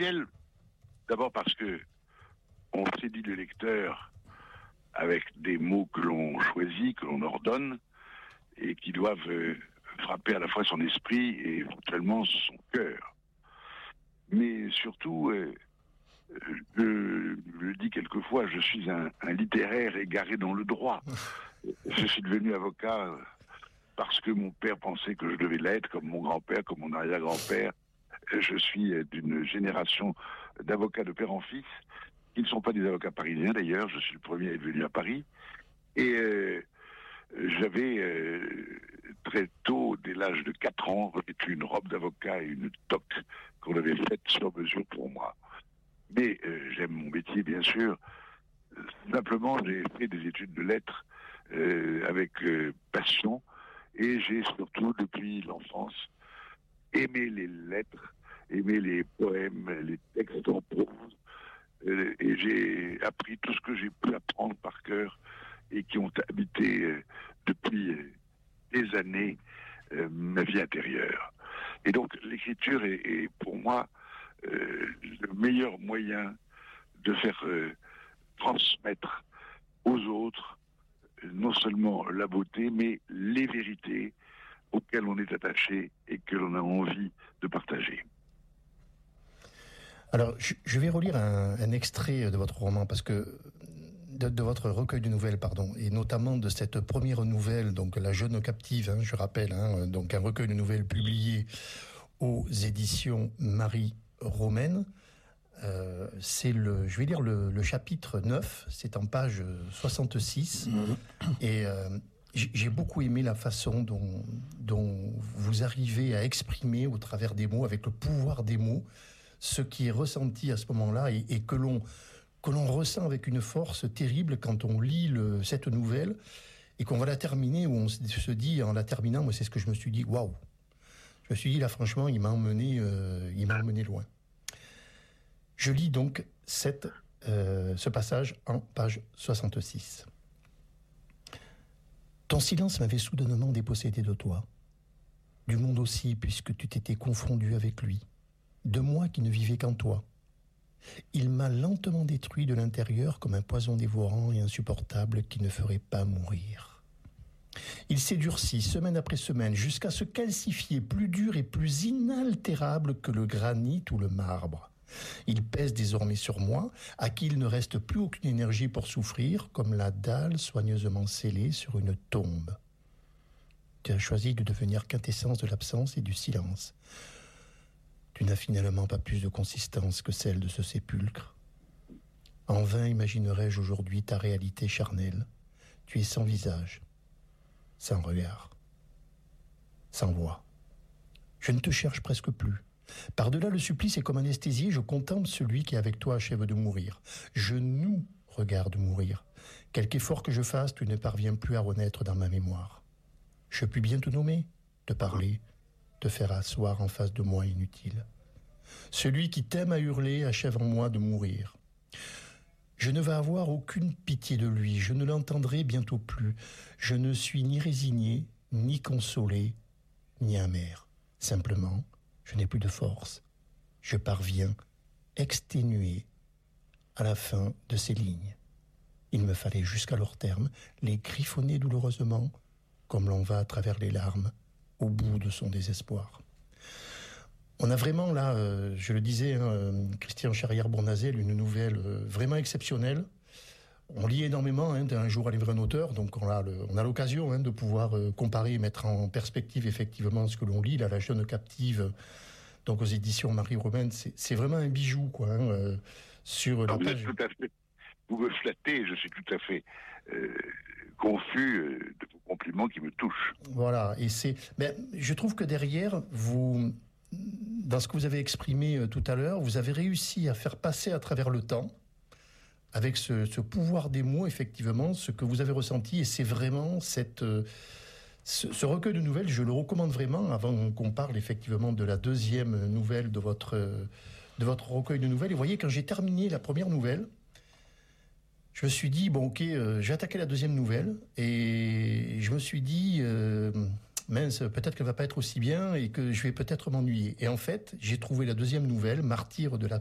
essentiel, d'abord parce que on séduit le lecteur avec des mots que l'on choisit, que l'on ordonne, et qui doivent frapper à la fois son esprit et éventuellement son cœur. Mais surtout, je le dis quelquefois, je suis un littéraire égaré dans le droit. Je suis devenu avocat parce que mon père pensait que je devais l'être, comme mon grand-père, comme mon arrière-grand-père. Je suis d'une génération d'avocats de père en fils, qui ne sont pas des avocats parisiens d'ailleurs, je suis le premier à être venu à Paris. Et j'avais très tôt, dès l'âge de 4 ans, revêtu une robe d'avocat et une toque qu'on avait faite sur mesure pour moi. Mais j'aime mon métier, bien sûr. Simplement, j'ai fait des études de lettres avec passion, et j'ai surtout, depuis l'enfance, aimé les lettres, aimé les poèmes, les textes en prose, et j'ai appris tout ce que j'ai pu apprendre par cœur et qui ont habité depuis des années ma vie intérieure. Et donc l'écriture est pour moi le meilleur moyen de faire transmettre aux autres non seulement la beauté, mais les vérités auxquelles on est attaché et que l'on a envie de partager. Alors, je vais relire un extrait de votre roman, parce que de votre recueil de nouvelles, pardon, et notamment de cette première nouvelle, donc La Jeune Captive, je rappelle, donc un recueil de nouvelles publié aux éditions Marie Romaine. C'est je vais lire le chapitre 9, c'est en page 66, et j'ai beaucoup aimé la façon dont vous arrivez à exprimer au travers des mots, avec le pouvoir des mots, ce qui est ressenti à ce moment-là et que l'on ressent avec une force terrible quand on lit cette nouvelle et qu'on va la terminer, où on se dit, en la terminant, moi c'est ce que je me suis dit, waouh. Je me suis dit, là franchement, il m'a emmené loin. Je lis donc ce passage en page 66. Ton silence m'avait soudainement dépossédé de toi, du monde aussi, puisque tu t'étais confondu avec lui, de moi qui ne vivais qu'en toi. Il m'a lentement détruit de l'intérieur comme un poison dévorant et insupportable qui ne ferait pas mourir. Il s'est durci semaine après semaine jusqu'à se calcifier plus dur et plus inaltérable que le granit ou le marbre. Il pèse désormais sur moi, à qui il ne reste plus aucune énergie pour souffrir, comme la dalle soigneusement scellée sur une tombe. Tu as choisi de devenir quintessence de l'absence et du silence. Tu n'as finalement pas plus de consistance que celle de ce sépulcre. En vain imaginerais-je aujourd'hui ta réalité charnelle. Tu es sans visage, sans regard, sans voix. Je ne te cherche presque plus. Par-delà le supplice et comme anesthésié, je contemple celui qui avec toi achève de mourir. Je nous regarde mourir. Quelque effort que je fasse, tu ne parviens plus à renaître dans ma mémoire. Je puis bien te nommer, te parler, te faire asseoir en face de moi inutile. Celui qui t'aime à hurler achève en moi de mourir. Je ne vais avoir aucune pitié de lui, je ne l'entendrai bientôt plus. Je ne suis ni résigné, ni consolé, ni amer. Simplement, je n'ai plus de force. Je parviens, exténué, à la fin de ces lignes. Il me fallait jusqu'à leur terme les griffonner douloureusement, comme l'on va à travers les larmes, au bout de son désespoir. On a vraiment là, je le disais, Christian Charrière-Bournazel, une nouvelle vraiment exceptionnelle. On lit énormément d'un jour à livrer un auteur, donc on a l'occasion de pouvoir comparer et mettre en perspective effectivement ce que l'on lit. Là, La Jeune Captive, donc aux éditions Marie Romaine, c'est vraiment un bijou, quoi, sur la page. Vous me flattez, je suis tout à fait confus de vos compliments qui me touchent. Voilà, et je trouve que derrière, dans ce que vous avez exprimé tout à l'heure, vous avez réussi à faire passer à travers le temps, avec ce pouvoir des mots, effectivement, ce que vous avez ressenti, et c'est vraiment ce recueil de nouvelles, je le recommande vraiment, avant qu'on parle effectivement de la deuxième nouvelle de votre recueil de nouvelles. Et vous voyez, quand j'ai terminé la première nouvelle, je me suis dit, bon ok, j'ai attaqué la deuxième nouvelle, et je me suis dit, mince, peut-être qu'elle va pas être aussi bien, et que je vais peut-être m'ennuyer. Et en fait, j'ai trouvé la deuxième nouvelle, Martyr de la